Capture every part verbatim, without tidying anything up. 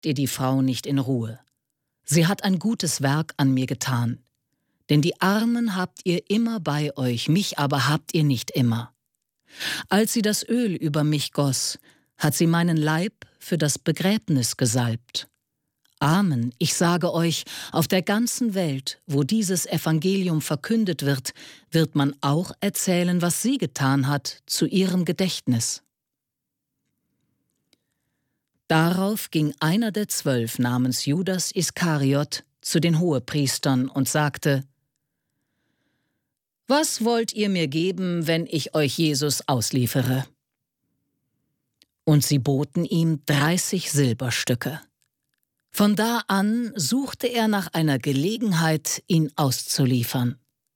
ihr die Frau nicht in Ruhe. Sie hat ein gutes Werk an mir getan. Denn die Armen habt ihr immer bei euch, mich aber habt ihr nicht immer. Als sie das Öl über mich goss, hat sie meinen Leib für das Begräbnis gesalbt. Amen, ich sage euch, auf der ganzen Welt, wo dieses Evangelium verkündet wird, wird man auch erzählen, was sie getan hat, zu ihrem Gedächtnis. Darauf ging einer der Zwölf namens Judas Iskariot zu den Hohepriestern und sagte: Was wollt ihr mir geben, wenn ich euch Jesus ausliefere? Und sie boten ihm dreißig Silberstücke. Von da an suchte er nach einer Gelegenheit, ihn auszuliefern.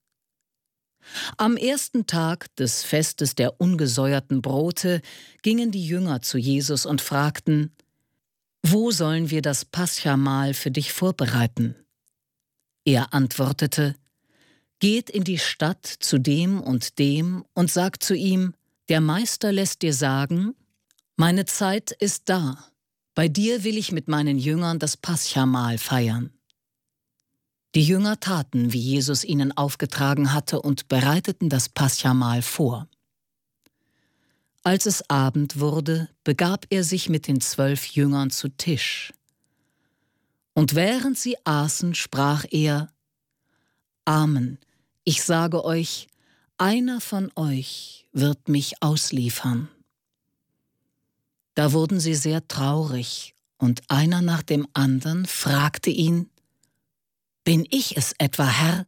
Am ersten Tag des Festes der ungesäuerten Brote gingen die Jünger zu Jesus und fragten: Wo sollen wir das Paschamahl für dich vorbereiten? Er antwortete: Geht in die Stadt zu dem und dem und sagt zu ihm: Der Meister lässt dir sagen, meine Zeit ist da. Bei dir will ich mit meinen Jüngern das Paschamahl feiern. Die Jünger taten, wie Jesus ihnen aufgetragen hatte, und bereiteten das Paschamahl vor. Als es Abend wurde, begab er sich mit den zwölf Jüngern zu Tisch. Und während sie aßen, sprach er: Amen, ich sage euch, einer von euch wird mich ausliefern. Da wurden sie sehr traurig, und einer nach dem anderen fragte ihn: Bin ich es etwa, Herr?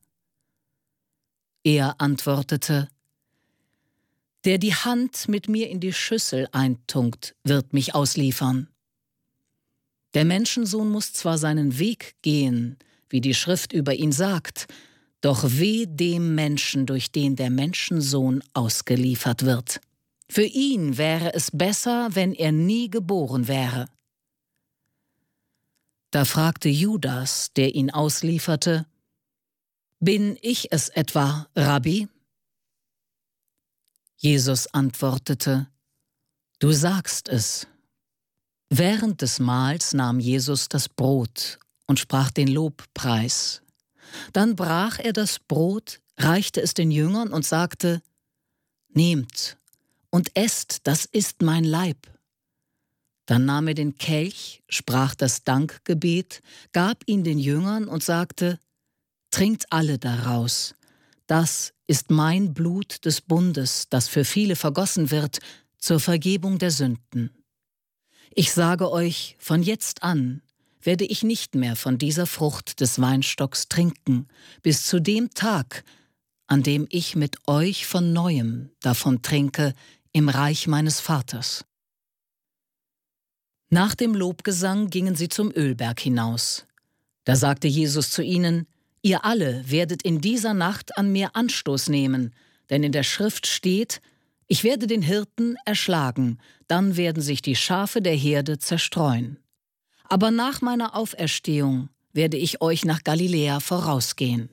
Er antwortete: Der die Hand mit mir in die Schüssel eintunkt, wird mich ausliefern. Der Menschensohn muss zwar seinen Weg gehen, wie die Schrift über ihn sagt, doch weh dem Menschen, durch den der Menschensohn ausgeliefert wird. Für ihn wäre es besser, wenn er nie geboren wäre. Da fragte Judas, der ihn auslieferte: Bin ich es etwa, Rabbi? Jesus antwortete: Du sagst es. Während des Mahls nahm Jesus das Brot und sprach den Lobpreis. Dann brach er das Brot, reichte es den Jüngern und sagte: Nehmt und esst, das ist mein Leib. Dann nahm er den Kelch, sprach das Dankgebet, gab ihn den Jüngern und sagte: Trinkt alle daraus. Das ist mein Blut des Bundes, das für viele vergossen wird, zur Vergebung der Sünden. Ich sage euch, von jetzt an werde ich nicht mehr von dieser Frucht des Weinstocks trinken, bis zu dem Tag, an dem ich mit euch von Neuem davon trinke im Reich meines Vaters. Nach dem Lobgesang gingen sie zum Ölberg hinaus. Da sagte Jesus zu ihnen: Ihr alle werdet in dieser Nacht an mir Anstoß nehmen, denn in der Schrift steht: Ich werde den Hirten erschlagen, dann werden sich die Schafe der Herde zerstreuen. Aber nach meiner Auferstehung werde ich euch nach Galiläa vorausgehen.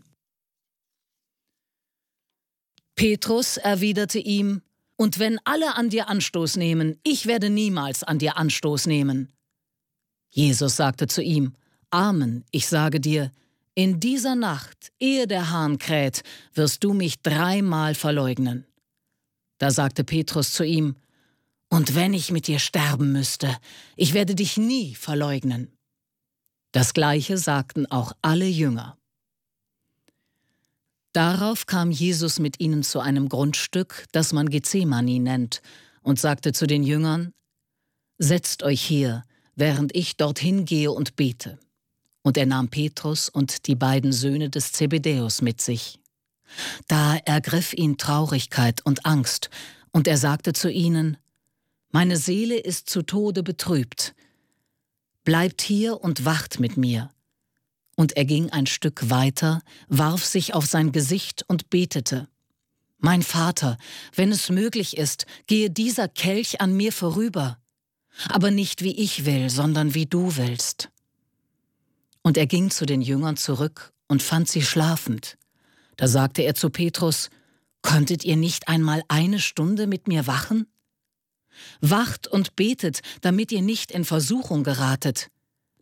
Petrus erwiderte ihm: Und wenn alle an dir Anstoß nehmen, ich werde niemals an dir Anstoß nehmen. Jesus sagte zu ihm: Amen, ich sage dir, in dieser Nacht, ehe der Hahn kräht, wirst du mich dreimal verleugnen. Da sagte Petrus zu ihm: Und wenn ich mit dir sterben müsste, ich werde dich nie verleugnen. Das Gleiche sagten auch alle Jünger. Darauf kam Jesus mit ihnen zu einem Grundstück, das man Gethsemane nennt, und sagte zu den Jüngern: Setzt euch hier, während ich dorthin gehe und bete. Und er nahm Petrus und die beiden Söhne des Zebedäus mit sich. Da ergriff ihn Traurigkeit und Angst, und er sagte zu ihnen: Meine Seele ist zu Tode betrübt. Bleibt hier und wacht mit mir. Und er ging ein Stück weiter, warf sich auf sein Gesicht und betete: Mein Vater, wenn es möglich ist, gehe dieser Kelch an mir vorüber. Aber nicht wie ich will, sondern wie du willst. Und er ging zu den Jüngern zurück und fand sie schlafend. Da sagte er zu Petrus: Konntet ihr nicht einmal eine Stunde mit mir wachen? Wacht und betet, damit ihr nicht in Versuchung geratet.